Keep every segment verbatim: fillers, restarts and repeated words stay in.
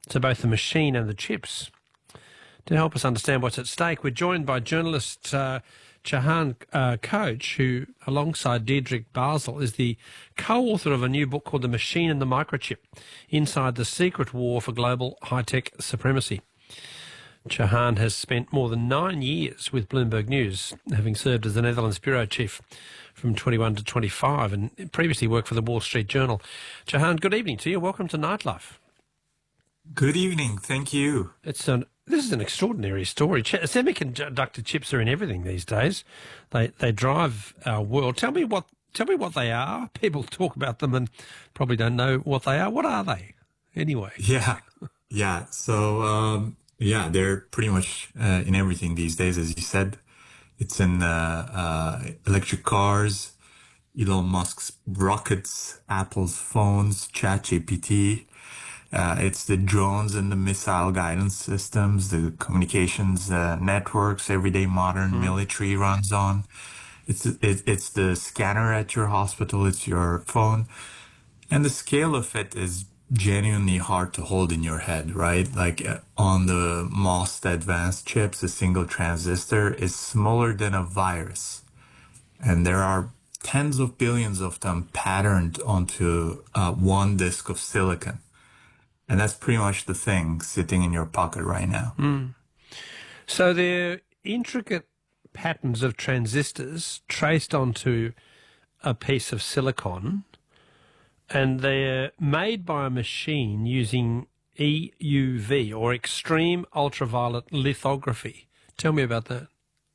to both the machine and the chips. To help us understand what's at stake, we're joined by journalist uh, Jahan uh, Koch, who, alongside Diederik Basel, is the co-author of a new book called The Machine and the Microchip, Inside the Secret War for Global High-Tech Supremacy. Jahan has spent more than nine years with Bloomberg News, having served as the Netherlands bureau chief from twenty-one to twenty-five, and previously worked for the Wall Street Journal. Jahan, good evening to you. Welcome to Nightlife. Good evening. Thank you. It's an This is an extraordinary story. Ch- semiconductor chips are in everything these days. They they drive our world. Tell me what tell me what they are. People talk about them and probably don't know what they are. What are they, anyway? Yeah, yeah. So um, yeah, they're pretty much uh, in everything these days, as you said. It's in uh, uh, electric cars, Elon Musk's rockets, Apple's phones, ChatGPT. Uh, it's the drones and the missile guidance systems, the communications uh, networks, everyday modern mm. military runs on. It's it, it's the scanner at your hospital. It's your phone. And the scale of it is genuinely hard to hold in your head, right? Like uh, on the most advanced chips, a single transistor is smaller than a virus. And there are tens of billions of them patterned onto uh, one disk of silicon. And that's pretty much the thing sitting in your pocket right now. Mm. So they're intricate patterns of transistors traced onto a piece of silicon, and they're made by a machine using E U V, or extreme ultraviolet lithography. Tell me about that.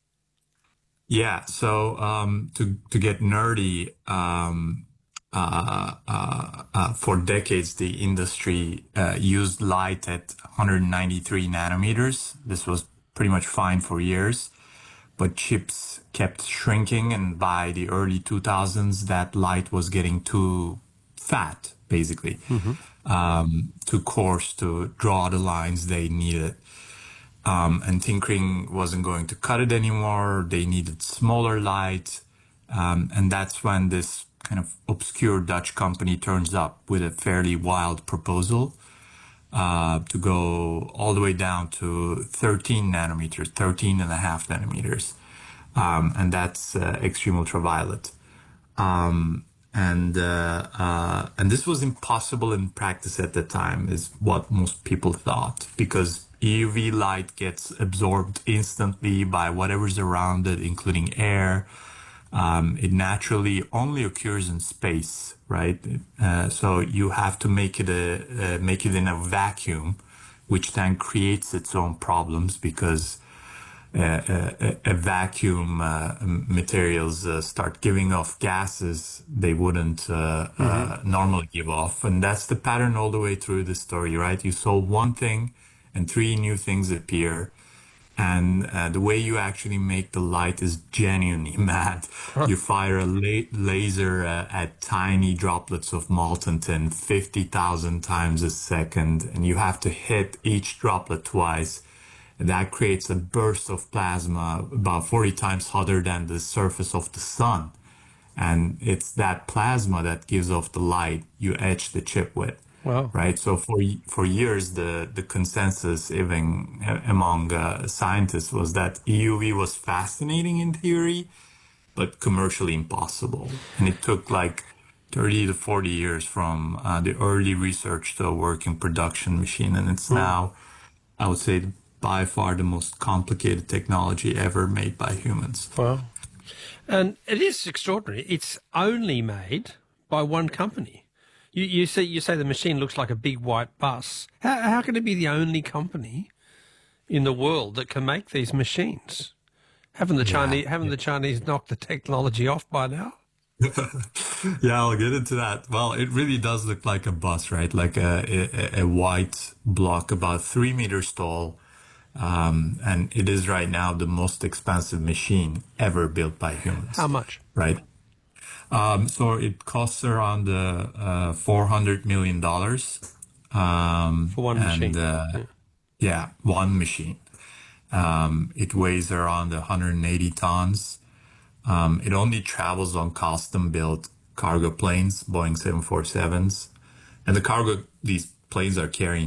Yeah, so um, to, to get nerdy... Um, Uh, uh, uh, for decades, the industry uh, used light at one hundred ninety-three nanometers. This was pretty much fine for years, but chips kept shrinking, and by the early two thousands, that light was getting too fat, basically, mm-hmm. um, too coarse to draw the lines they needed. Um, and tinkering wasn't going to cut it anymore. They needed smaller light, um, and that's when this kind of obscure Dutch company turns up with a fairly wild proposal uh, to go all the way down to thirteen nanometers, thirteen and a half nanometers. Um, and that's uh, extreme ultraviolet. Um, and, uh, uh, and this was impossible in practice at the time, is what most people thought, because E U V light gets absorbed instantly by whatever's around it, including air. Um, it naturally only occurs in space, right? Uh, so you have to make it a uh, make it in a vacuum, which then creates its own problems, because uh, a, a vacuum uh, materials uh, start giving off gases they wouldn't uh, mm-hmm. uh, normally give off, and that's the pattern all the way through the story, right? You solve one thing, and three new things appear. And uh, the way you actually make the light is genuinely mad. Huh. You fire a la- laser uh, at tiny droplets of molten tin fifty thousand times a second, and you have to hit each droplet twice. And that creates a burst of plasma about forty times hotter than the surface of the sun. And it's that plasma that gives off the light you etch the chip with. Wow. Right. So for for years, the, the consensus even among uh, scientists was that E U V was fascinating in theory, but commercially impossible. And it took like thirty to forty years from uh, the early research to a working production machine. And it's mm. now, I would say, by far the most complicated technology ever made by humans. Wow. And it is extraordinary. It's only made by one company. You, you say you say the machine looks like a big white bus. How, how can it be the only company in the world that can make these machines? Haven't the yeah, Chinese haven't yeah. the Chinese knocked the technology off by now? Yeah, I'll get into that. Well, it really does look like a bus, right? Like a a, a white block, about three meters tall, um, and it is right now the most expensive machine ever built by humans. How much? Right. Um, so it costs around uh, uh, four hundred million dollars. Um, For one and, machine. Uh, yeah. yeah, one machine. Um, it weighs around one hundred eighty tons. Um, it only travels on custom-built cargo planes, Boeing seven forty-sevens. And the cargo these planes are carrying